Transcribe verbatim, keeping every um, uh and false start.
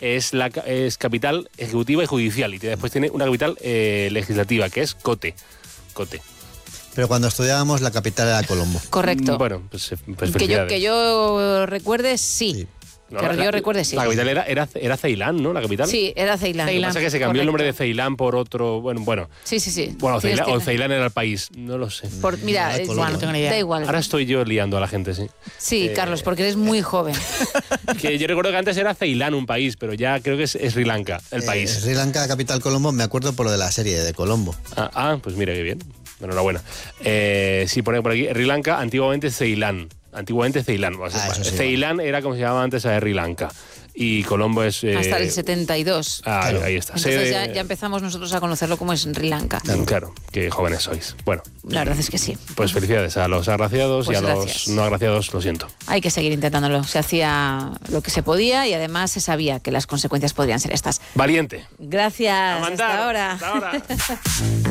es la es capital ejecutiva y judicial, y después tiene una capital eh, legislativa, que es Kotte. Kotte. Pero cuando estudiábamos, la capital era Colombo. Correcto. Bueno, pues, pues que, yo, felicidades. que yo recuerde, sí. Sí. No, que la, yo recuerde, sí. La capital era, era, era Ceilán, ¿no? La capital. Sí, era Ceilán. Lo que pasa es que se cambió Correcto. el nombre de Ceilán por otro... Bueno, bueno. Sí, sí, sí. Bueno, Tienes- Ceilán, o tienes- Ceilán era el país, no lo sé. Por, mira, No, de es- Colombo, bueno, no tengo ni idea. da igual. Ahora estoy yo liando a la gente, sí. Sí, Eh, Carlos, porque eres muy joven. Que yo recuerdo que antes era Ceilán un país, pero ya creo que es, es Sri Lanka el Eh, país. Sri Lanka, capital Colombo, me acuerdo por lo de la serie de Colombo. Ah, ah, pues mira qué bien. Enhorabuena. Eh, sí, pone por aquí, Sri Lanka, antiguamente Ceilán. Antiguamente Ceilán. O sea, Ah, eso sí, Ceilán era como se llamaba antes a Sri Lanka. Y Colombo es... eh, Hasta el setenta y dos. Ah, Claro. ahí está. Entonces Sede- ya, ya empezamos nosotros a conocerlo como es Sri Lanka. Claro, claro, qué jóvenes sois. Bueno, La verdad es que sí. pues felicidades a los agraciados Pues y a gracias. los no agraciados, lo siento. Hay que seguir intentándolo. Se hacía lo que se podía y además se sabía que las consecuencias podrían ser estas. Valiente. Gracias. A mandar. Hasta ahora. Hasta ahora.